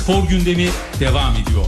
Spor gündemi devam ediyor.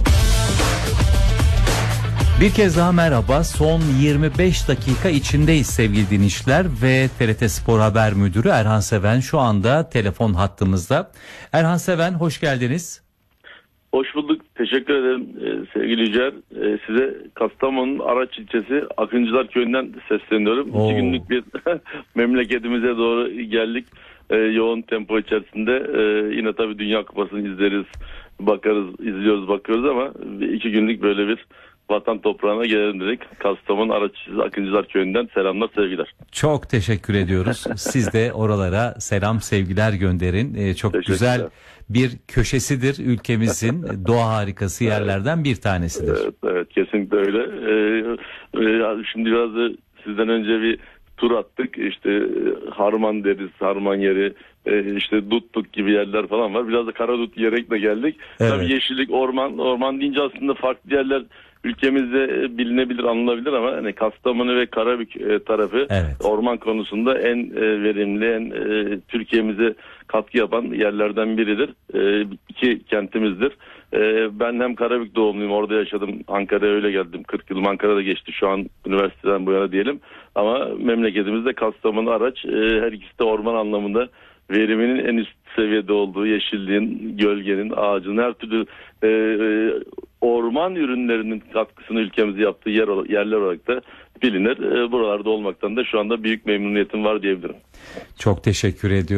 Bir kez daha merhaba. Son 25 dakika içindeyiz sevgili dinleyiciler ve TRT Spor Haber Müdürü Erhan Seven şu anda telefon hattımızda. Erhan Seven, hoş geldiniz. Hoş bulduk. Teşekkür ederim sevgili Yücel. Size Kastamonu'nun Araç ilçesi Akıncılar Köyü'nden sesleniyorum. 2 günlük bir memleketimize doğru geldik. Yoğun tempo içerisinde yine tabii Dünya Kupası'nı izleriz, izliyoruz, bakıyoruz ama 2 günlük böyle bir vatan toprağına gelelim dedik. Kastamonu Araç Akıncılar Köyü'nden selamlar, sevgiler. Çok teşekkür ediyoruz. Siz de oralara selam, sevgiler gönderin. Çok güzel bir köşesidir ülkemizin, doğa harikası yerlerden bir tanesidir. Evet, kesinlikle öyle. Şimdi biraz da sizden önce bir tur attık. İşte Harman deriz, Harman yeri, işte Dutluk gibi yerler falan var. Biraz da Karadut diyerek de geldik. Evet. Tabii yeşillik, orman deyince aslında farklı yerler ülkemizde bilinebilir, anılabilir ama hani Kastamonu ve Karabük tarafı orman konusunda en verimli, en Türkiye'mize katkı yapan yerlerden biridir. 2 kentimizdir. Ben hem Karabük doğumluyum, orada yaşadım. Ankara'ya öyle geldim. 40 yılım Ankara'da geçti şu an üniversiteden bu yana diyelim. Ama memleketimizde Kastamonu Araç, her ikisi de orman anlamında veriminin en üst seviyede olduğu, yeşilliğin, gölgenin, ağacın, her türlü orman ürünlerinin katkısını ülkemize yaptığı yerler olarak da bilinir. Buralarda olmaktan da şu anda büyük memnuniyetim var diyebilirim. Çok teşekkür ediyorum.